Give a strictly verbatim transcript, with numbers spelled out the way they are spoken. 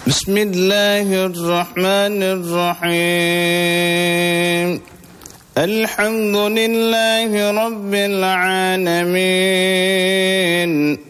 بسم الله الرحمن الرحيم الحمد لله رب العالمين